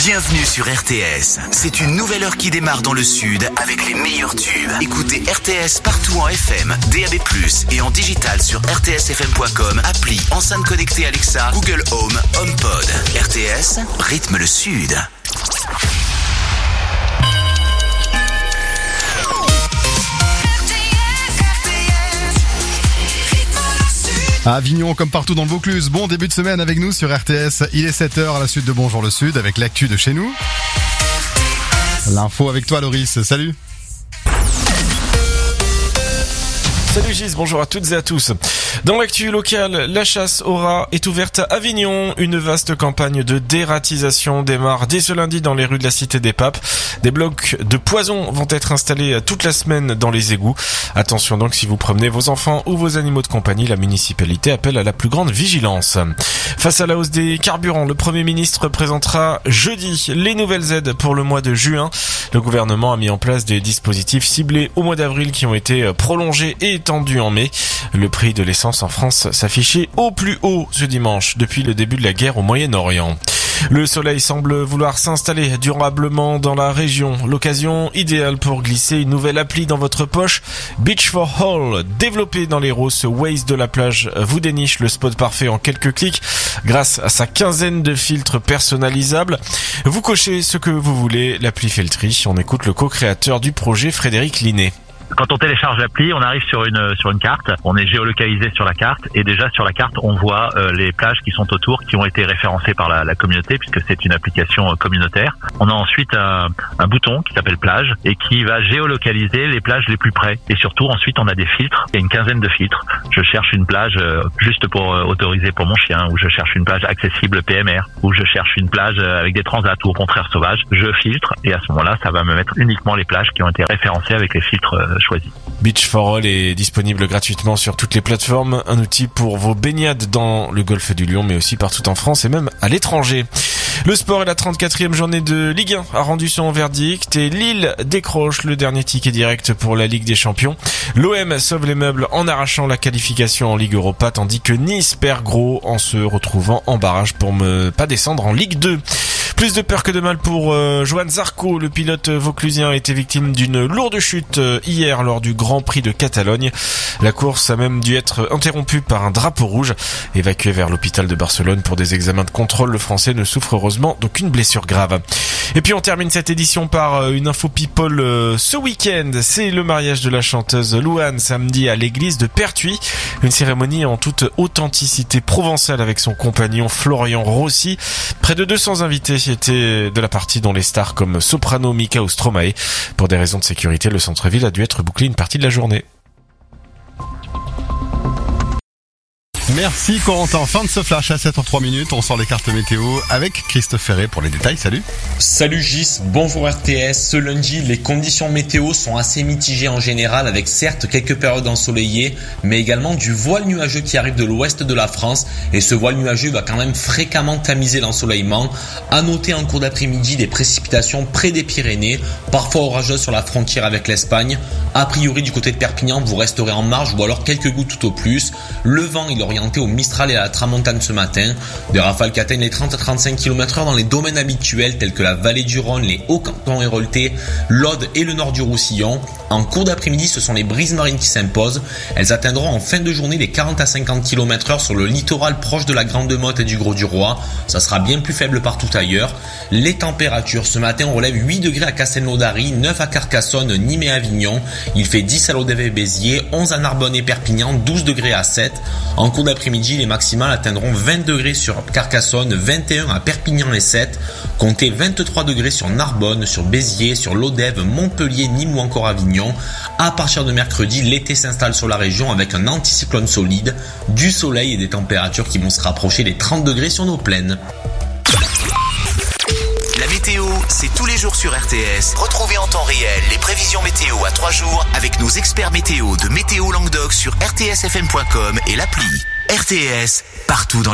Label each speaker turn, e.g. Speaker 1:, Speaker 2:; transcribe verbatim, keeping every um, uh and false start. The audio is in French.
Speaker 1: Bienvenue sur R T S. C'est une nouvelle heure qui démarre dans le sud avec les meilleurs tubes. Écoutez R T S partout en F M, D A B plus, et en digital sur r t s f m point com, appli, enceinte connectée Alexa, Google Home, HomePod. R T S, rythme le sud.
Speaker 2: À Avignon, comme partout dans le Vaucluse, bon début de semaine avec nous sur R T S. Il est sept heures à la suite de Bonjour le Sud avec l'actu de chez nous. L'info avec toi Loris, salut.
Speaker 3: Salut Gis, bonjour à toutes et à tous. Dans l'actu locale, la chasse au rat est ouverte à Avignon. Une vaste campagne de dératisation démarre dès ce lundi dans les rues de la Cité des Papes. Des blocs de poison vont être installés toute la semaine dans les égouts. Attention donc, si vous promenez vos enfants ou vos animaux de compagnie, la municipalité appelle à la plus grande vigilance. Face à la hausse des carburants, le Premier ministre présentera jeudi les nouvelles aides pour le mois de juin. Le gouvernement a mis en place des dispositifs ciblés au mois d'avril qui ont été prolongés et étendus en mai. Le prix de l'essence en France s'affichait au plus haut ce dimanche depuis le début de la guerre au Moyen-Orient. Le soleil semble vouloir s'installer durablement dans la région. L'occasion idéale pour glisser une nouvelle appli dans votre poche. Beach for All, développé dans l'Hérault, ce Waze de la plage vous déniche le spot parfait en quelques clics grâce à sa quinzaine de filtres personnalisables. Vous cochez ce que vous voulez, l'appli fait le tri. On écoute le co-créateur du projet, Frédéric Linet.
Speaker 4: Quand on télécharge l'appli, on arrive sur une sur une carte, on est géolocalisé sur la carte et déjà sur la carte, on voit euh, les plages qui sont autour, qui ont été référencées par la, la communauté puisque c'est une application euh, communautaire. On a ensuite un, un bouton qui s'appelle plage et qui va géolocaliser les plages les plus près. Et surtout, ensuite, on a des filtres. Il y a une quinzaine de filtres. Je cherche une plage euh, juste pour euh, autoriser pour mon chien, ou je cherche une plage accessible P M R, ou je cherche une plage euh, avec des transats ou au contraire sauvage. Je filtre et à ce moment-là, ça va me mettre uniquement les plages qui ont été référencées avec les filtres euh, choisi.
Speaker 3: Beach for All est disponible gratuitement sur toutes les plateformes, un outil pour vos baignades dans le golfe du Lion mais aussi partout en France et même à l'étranger. Le sport et la trente-quatrième journée de Ligue un a rendu son verdict et Lille décroche le dernier ticket direct pour la Ligue des Champions. L'O M sauve les meubles en arrachant la qualification en Ligue Europa tandis que Nice perd gros en se retrouvant en barrage pour ne pas descendre en Ligue deux. Plus de peur que de mal pour euh, Johan Zarco, le pilote vauclusien a été victime d'une lourde chute euh, hier lors du Grand Prix de Catalogne. La course a même dû être interrompue par un drapeau rouge. Évacué vers l'hôpital de Barcelone pour des examens de contrôle, le Français ne souffre heureusement d'aucune blessure grave. Et puis on termine cette édition par euh, une info people euh, ce week-end. C'est le mariage de la chanteuse Louane samedi à l'église de Pertuis. Une cérémonie en toute authenticité provençale avec son compagnon Florian Rossi. Près de deux cents invités étaient de la partie dont les stars comme Soprano, Mika ou Stromae. Pour des raisons de sécurité, le centre-ville a dû être bouclé une partie de la journée.
Speaker 2: Merci Corentin, fin de ce flash à sept heures trois minutes, on sort les cartes météo avec Christophe Ferré pour les détails, salut.
Speaker 5: Salut Gis, bonjour R T S. Ce lundi, les conditions météo sont assez mitigées en général avec certes quelques périodes ensoleillées mais également du voile nuageux qui arrive de l'ouest de la France et ce voile nuageux va quand même fréquemment tamiser l'ensoleillement. À noter en cours d'après-midi des précipitations près des Pyrénées, parfois orageuses sur la frontière avec l'Espagne. A priori du côté de Perpignan, vous resterez en marge ou alors quelques gouttes tout au plus. Le vent, il orienté au Mistral et à la Tramontane ce matin. Des rafales qui atteignent les trente à trente-cinq kilomètres heure dans les domaines habituels tels que la vallée du Rhône, les Hauts-Cantons héroltais, l'Aude et le nord du Roussillon. En cours d'après-midi, ce sont les brises marines qui s'imposent. Elles atteindront en fin de journée les quarante à cinquante kilomètres heure sur le littoral proche de la Grande Motte et du Gros-du-Roi. Ça sera bien plus faible partout ailleurs. Les températures, ce matin, on relève huit degrés à Castelnaudary, neuf à Carcassonne, Nîmes et Avignon. Il fait dix à Lodève et Béziers, onze à Narbonne et Perpignan, douze degrés à Sète. En cours d'après-midi, les maximales atteindront vingt degrés sur Carcassonne, vingt et un à Perpignan et Sète. Comptez vingt-trois degrés sur Narbonne, sur Béziers, sur Lodève, Montpellier, Nîmes ou encore Avignon. À partir de mercredi, l'été s'installe sur la région avec un anticyclone solide, du soleil et des températures qui vont se rapprocher des trente degrés sur nos plaines.
Speaker 1: La météo, c'est tous les jours sur R T S. Retrouvez en temps réel les prévisions météo à trois jours avec nos experts météo de Météo Languedoc sur r t s f m point com et l'appli. R T S, partout dans